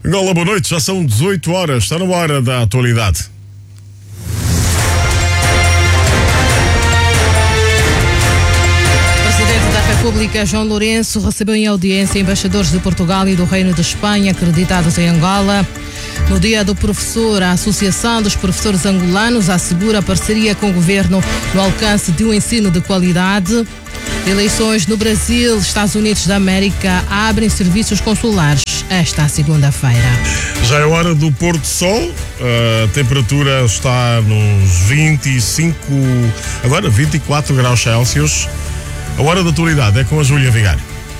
Angola, boa noite, já são 18 horas, está na hora da atualidade. O Presidente da República, João Lourenço, recebeu em audiência embaixadores de Portugal e do Reino de Espanha acreditados em Angola. No Dia do Professor, a Associação dos Professores Angolanos assegura parceria com o governo no alcance de um ensino de qualidade. Eleições no Brasil, Estados Unidos da América abrem serviços consulares esta segunda-feira. Já é hora do pôr do sol, a temperatura está nos 24 graus Celsius. A hora da atualidade é com a Júlia Vigário.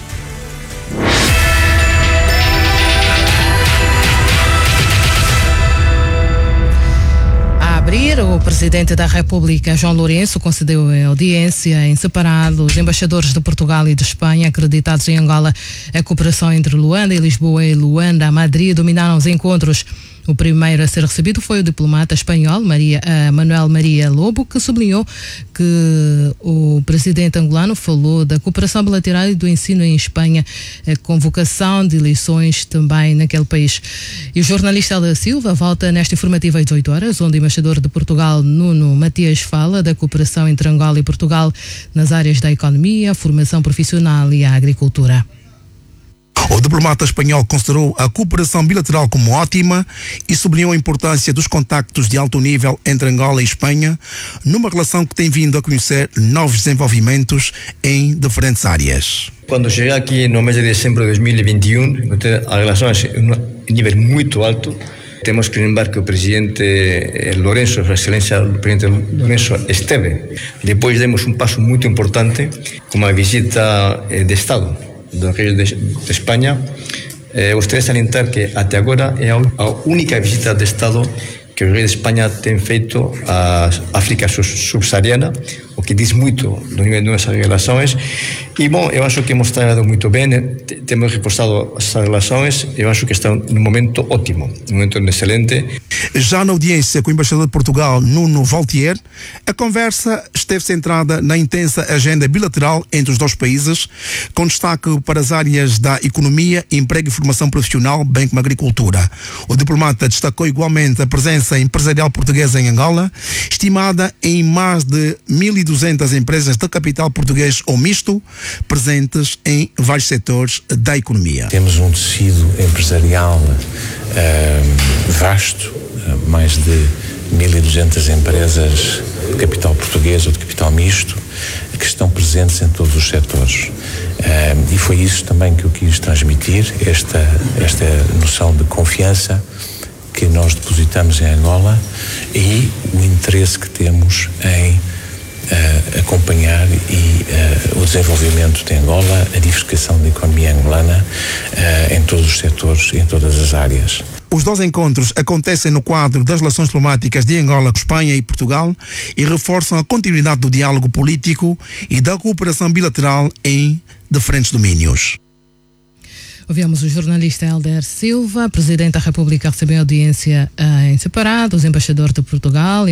O Presidente da República, João Lourenço, concedeu audiência em separado aos embaixadores de Portugal e de Espanha acreditados em Angola. A cooperação entre Luanda e Lisboa e Luanda a Madrid dominaram os encontros. O primeiro a ser recebido foi o diplomata espanhol Manuel Maria Lobo, que sublinhou que o presidente angolano falou da cooperação bilateral e do ensino em Espanha, a convocação de eleições também naquele país. E o jornalista Helder Silva volta nesta informativa às 18 horas, onde o embaixador de Portugal, Nuno Matias, fala da cooperação entre Angola e Portugal nas áreas da economia, formação profissional e a agricultura. O diplomata espanhol considerou a cooperação bilateral como ótima e sublinhou a importância dos contactos de alto nível entre Angola e Espanha, numa relação que tem vindo a conhecer novos desenvolvimentos em diferentes áreas. Quando cheguei aqui no mês de dezembro de 2021, a relação é em nível muito alto. Temos que lembrar que o presidente Lourenço, Sua Excelência, o presidente Lourenço esteve. Depois demos um passo muito importante com a visita de Estado do rei de Espanha. Gostaria de salientar que até agora é a única visita de Estado que o rei de Espanha tem feito à África subsaariana, o que diz muito do nível de nossas relações. E, bom, eu acho que hemos trabalhado muito bem, temos reforçado essas relações, eu acho que está num momento ótimo, num momento excelente. Já na audiência com o embaixador de Portugal, Nuno Valtier, a conversa esteve centrada na intensa agenda bilateral entre os dois países, com destaque para as áreas da economia, emprego e formação profissional, bem como agricultura. O diplomata destacou igualmente a presença empresarial portuguesa em Angola, estimada em mais de 1.200 empresas de capital português ou misto, presentes em vários setores da economia. Temos um tecido empresarial vasto, mais de 1.200 empresas de capital português ou de capital misto, que estão presentes em todos os setores. E foi isso também que eu quis transmitir, esta noção de confiança que nós depositamos em Angola e o interesse que temos em acompanhar o desenvolvimento de Angola, a diversificação da economia angolana em todos os setores, em todas as áreas. Os dois encontros acontecem no quadro das relações diplomáticas de Angola com Espanha e Portugal e reforçam a continuidade do diálogo político e da cooperação bilateral em diferentes domínios. Ouvimos o jornalista Helder Silva. Presidente da República recebeu audiência em separado os embaixadores de Portugal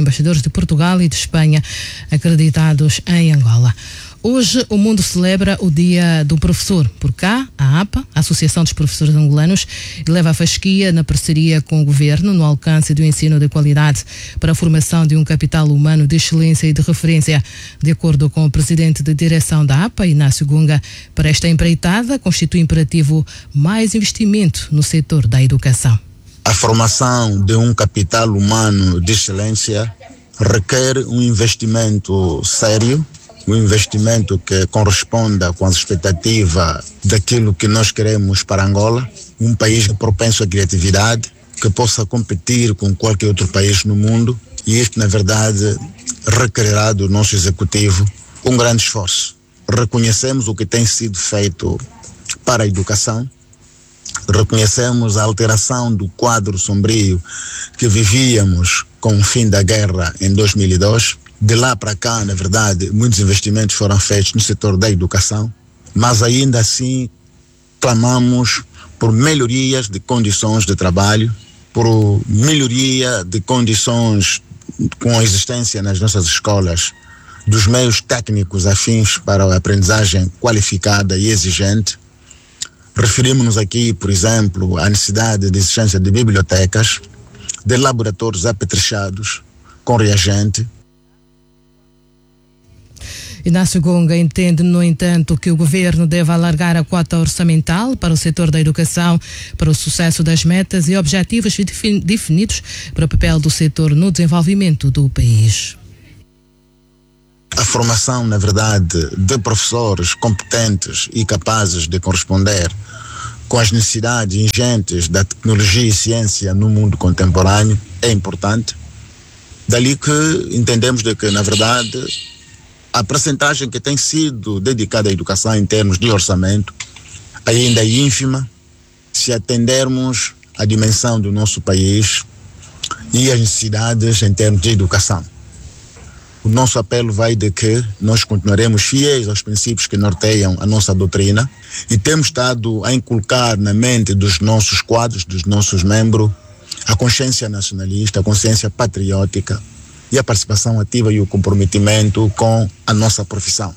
e de Espanha acreditados em Angola. Hoje o mundo celebra o Dia do Professor. Por cá, a APA, a Associação dos Professores Angolanos, eleva a fasquia na parceria com o Governo no alcance do ensino de qualidade para a formação de um capital humano de excelência e de referência. De acordo com o presidente de direção da APA, Inácio Gunga, para esta empreitada constitui imperativo mais investimento no setor da educação. A formação de um capital humano de excelência requer um investimento sério, um investimento que corresponda com as expectativas daquilo que nós queremos para Angola, um país propenso à criatividade, que possa competir com qualquer outro país no mundo, e isto, na verdade, requererá do nosso executivo um grande esforço. Reconhecemos o que tem sido feito para a educação, reconhecemos a alteração do quadro sombrio que vivíamos com o fim da guerra em 2002, De lá para cá, na verdade, muitos investimentos foram feitos no setor da educação, mas ainda assim clamamos por melhorias de condições de trabalho, por melhoria de condições com a existência nas nossas escolas dos meios técnicos afins para a aprendizagem qualificada e exigente, Referimos-nos aqui, por exemplo, à necessidade de existência de bibliotecas, de laboratórios apetrechados com reagente. Inácio Gonga entende, no entanto, que o governo deve alargar a quota orçamental para o setor da educação para o sucesso das metas e objetivos definidos para o papel do setor no desenvolvimento do país. A formação, na verdade, de professores competentes e capazes de corresponder com as necessidades ingentes da tecnologia e ciência no mundo contemporâneo é importante. Dali que entendemos de que, na verdade, a percentagem que tem sido dedicada à educação em termos de orçamento ainda é ínfima se atendermos à dimensão do nosso país e as necessidades em termos de educação. O nosso apelo vai de que nós continuaremos fiéis aos princípios que norteiam a nossa doutrina e temos estado a inculcar na mente dos nossos quadros, dos nossos membros, a consciência nacionalista, a consciência patriótica e a participação ativa e o comprometimento com a nossa profissão.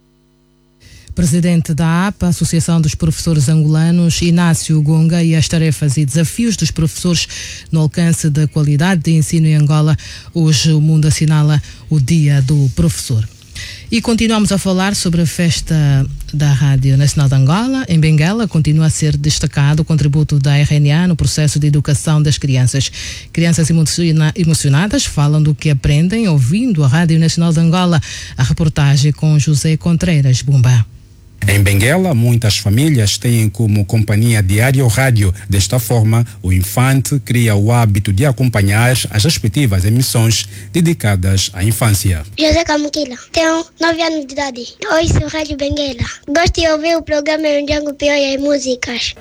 Presidente da APA, Associação dos Professores Angolanos, Inácio Gonga, e as tarefas e desafios dos professores no alcance da qualidade de ensino em Angola. Hoje o mundo assinala o Dia do Professor. E continuamos a falar sobre a festa da Rádio Nacional de Angola. Em Benguela continua a ser destacado o contributo da RNA no processo de educação das crianças. Crianças emocionadas falam do que aprendem ouvindo a Rádio Nacional de Angola. A reportagem com José Contreiras Bumba. Em Benguela, muitas famílias têm como companhia diária o rádio. Desta forma, o infante cria o hábito de acompanhar as respectivas emissões dedicadas à infância. José Camuquila, tenho 9 anos de idade. Ouço o Rádio Benguela. Gosto de ouvir o programa Njango Pio e as músicas.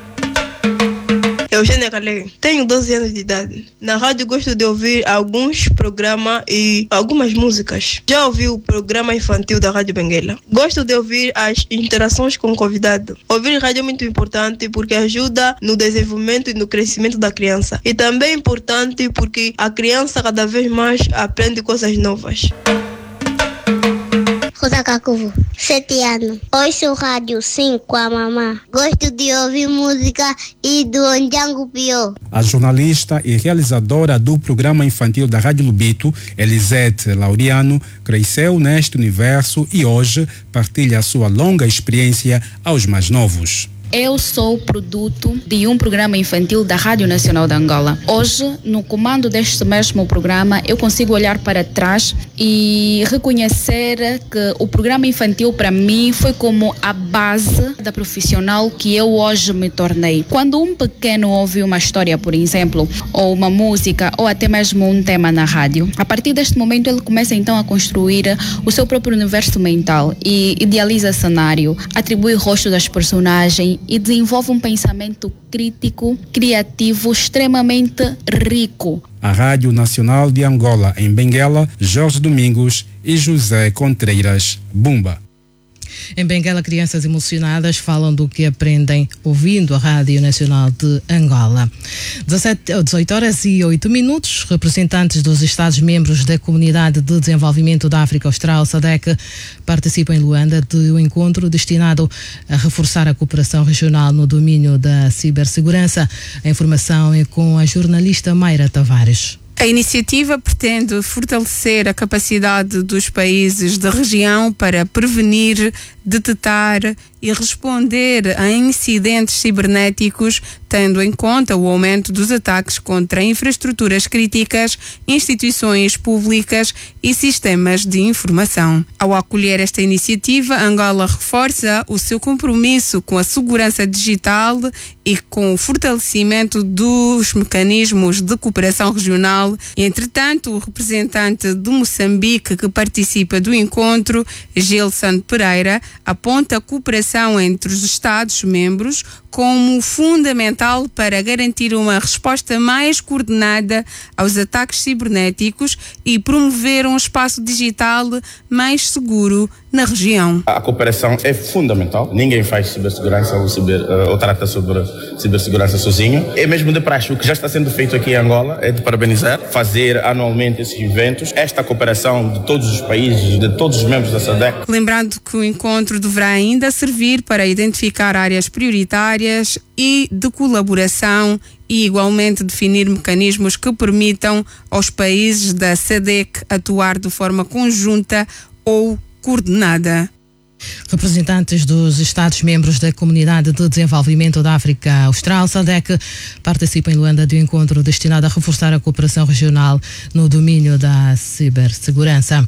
Eugênia Calé, tenho 12 anos de idade. Na rádio gosto de ouvir alguns programas e algumas músicas. Já ouvi o programa infantil da Rádio Benguela. Gosto de ouvir as interações com o convidado. Ouvir rádio é muito importante porque ajuda no desenvolvimento e no crescimento da criança. E também é importante porque a criança cada vez mais aprende coisas novas. Rosa Cacuvo, 7 anos. Ouço o rádio sim com a mamãe. Gosto de ouvir música e do Njango Pio. A jornalista e realizadora do programa infantil da Rádio Lubito, Elisete Laureano, cresceu neste universo e hoje partilha a sua longa experiência aos mais novos. Eu sou produto de um programa infantil da Rádio Nacional de Angola. Hoje, no comando deste mesmo programa, eu consigo olhar para trás e reconhecer que o programa infantil para mim foi como a base da profissional que eu hoje me tornei. Quando um pequeno ouve uma história, por exemplo, ou uma música, ou até mesmo um tema na rádio, a partir deste momento ele começa então a construir o seu próprio universo mental e idealiza cenário, atribui rosto das personagens e desenvolve um pensamento crítico, criativo, extremamente rico. A Rádio Nacional de Angola, em Benguela, Jorge Domingos e José Contreiras Bumba. Em Benguela, crianças emocionadas falam do que aprendem ouvindo a Rádio Nacional de Angola. 18 horas e 8 minutos, representantes dos Estados-membros da Comunidade de Desenvolvimento da África Austral, SADC, participam em Luanda de um encontro destinado a reforçar a cooperação regional no domínio da cibersegurança. A informação é com a jornalista Mayra Tavares. A iniciativa pretende fortalecer a capacidade dos países da região para prevenir, detectar e responder a incidentes cibernéticos, tendo em conta o aumento dos ataques contra infraestruturas críticas, instituições públicas e sistemas de informação. Ao acolher esta iniciativa, Angola reforça o seu compromisso com a segurança digital e com o fortalecimento dos mecanismos de cooperação regional. Entretanto, o representante de Moçambique que participa do encontro, Gilson Pereira, aponta a cooperação entre os Estados-membros como fundamental para garantir uma resposta mais coordenada aos ataques cibernéticos e promover um espaço digital mais seguro na região. A cooperação é fundamental. Ninguém faz cibersegurança ou trata sobre cibersegurança sozinho. É mesmo de praxe. O que já está sendo feito aqui em Angola é de parabenizar, fazer anualmente esses eventos. Esta cooperação de todos os países, de todos os membros da SADC. Lembrando que o encontro deverá ainda servir para identificar áreas prioritárias e de colaboração e igualmente definir mecanismos que permitam aos países da SADC atuar de forma conjunta ou coordenada. Representantes dos Estados-membros da Comunidade de Desenvolvimento da África Austral, SADC, participam em Luanda de um encontro destinado a reforçar a cooperação regional no domínio da cibersegurança.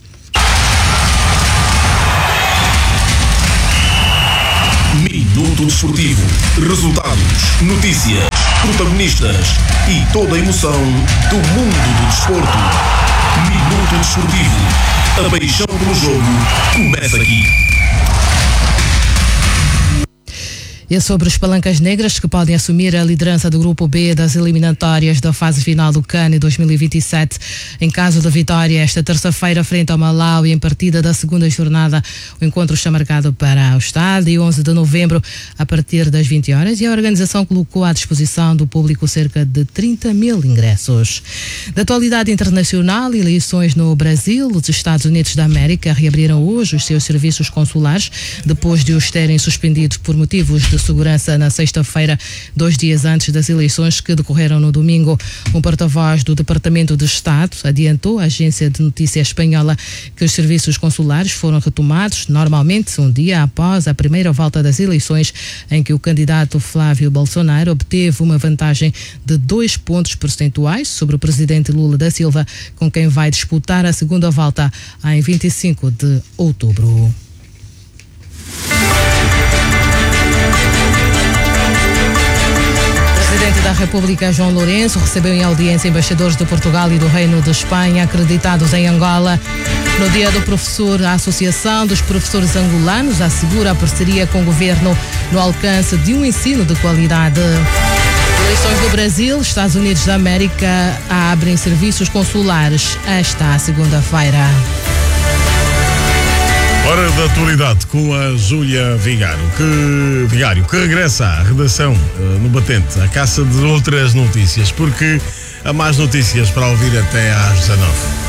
Minuto Desportivo. Resultados, notícias, protagonistas e toda a emoção do mundo do desporto. Minuto Desportivo. A paixão pelo jogo começa aqui. E é sobre os palancas negras que podem assumir a liderança do Grupo B das eliminatórias da fase final do CAN 2027. Em caso de vitória, esta terça-feira, frente ao Malawi, em partida da segunda jornada, o encontro está marcado para o estádio, 11 de novembro, a partir das 20 horas, e a organização colocou à disposição do público cerca de 30 mil ingressos. Da atualidade internacional, eleições no Brasil, os Estados Unidos da América reabriram hoje os seus serviços consulares, depois de os terem suspendido por motivos de segurança na sexta-feira, 2 dias antes das eleições que decorreram no domingo. Um porta-voz do Departamento de Estado adiantou à agência de notícias espanhola que os serviços consulares foram retomados normalmente um dia após a primeira volta das eleições, em que o candidato Flávio Bolsonaro obteve uma vantagem de 2 pontos percentuais sobre o presidente Lula da Silva, com quem vai disputar a segunda volta em 25 de outubro. O presidente da República, João Lourenço, recebeu em audiência embaixadores de Portugal e do Reino de Espanha acreditados em Angola. No Dia do Professor, a Associação dos Professores Angolanos assegura a parceria com o governo no alcance de um ensino de qualidade. Eleições do Brasil, Estados Unidos da América abrem serviços consulares esta segunda-feira. Hora da atualidade com a Júlia Vigário, que regressa à redação no Batente, à caça de outras notícias, porque há mais notícias para ouvir até às 19.